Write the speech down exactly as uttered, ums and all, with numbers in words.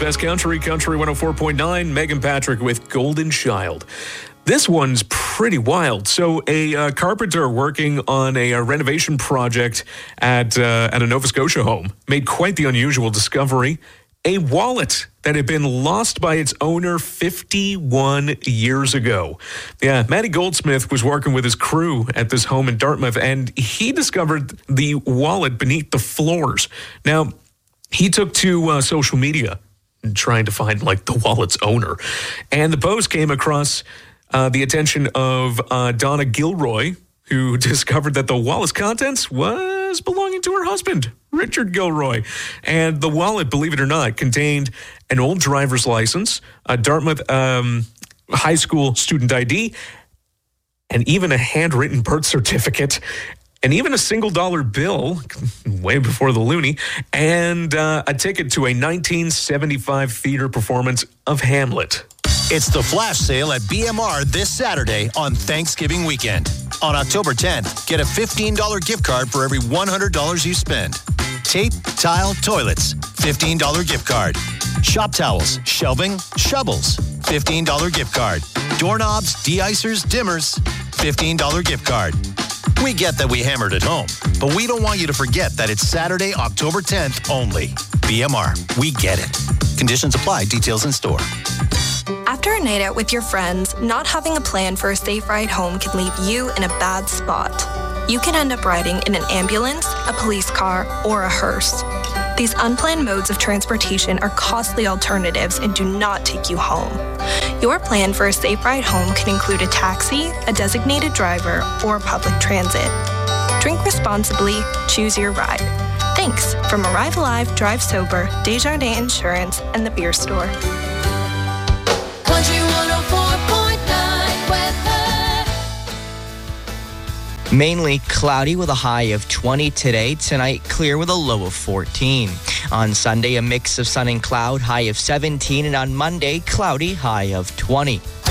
Best Country, Country one oh four point nine. Megan Patrick with Golden Child. This one's pretty wild. So a uh, carpenter working on a, a renovation project at uh, at a Nova Scotia home made quite the unusual discovery. A wallet that had been lost by its owner fifty-one years ago. Yeah, Matty Goldsmith was working with his crew at this home in Dartmouth, and he discovered the wallet beneath the floors. Now, he took to uh, social media trying to find, like, the wallet's owner. And the post came across uh, the attention of uh, Donna Gilroy, who discovered that the wallet's contents was belonging to her husband, Richard Gilroy. And the wallet, believe it or not, contained an old driver's license, a Dartmouth um, high school student I D, and even a handwritten birth certificate, and even a single dollar bill, way before the loonie, and uh, a ticket to a nineteen seventy-five theater performance of Hamlet. It's the flash sale at B M R this Saturday on Thanksgiving weekend. On October tenth, get a fifteen dollars gift card for every one hundred dollars you spend. Tape, tile, toilets, fifteen dollars gift card. Shop towels, shelving, shovels, fifteen dollars gift card. Doorknobs, de-icers, dimmers, fifteen dollars gift card. We get that we hammered at home, but we don't want you to forget that it's Saturday, October tenth only. B M R, we get it. Conditions apply. Details in store. After a night out with your friends, not having a plan for a safe ride home can leave you in a bad spot. You can end up riding in an ambulance, a police car, or a hearse. These unplanned modes of transportation are costly alternatives and do not take you home. Your plan for a safe ride home can include a taxi, a designated driver, or public transit. Drink responsibly, choose your ride. Thanks from Arrive Alive, Drive Sober, Desjardins Insurance, and the Beer Store. Country one oh four point nine weather. Mainly cloudy with a high of twenty today. Tonight, clear with a low of fourteen. On Sunday, a mix of sun and cloud, high of seventeen. And on Monday, cloudy, high of twenty.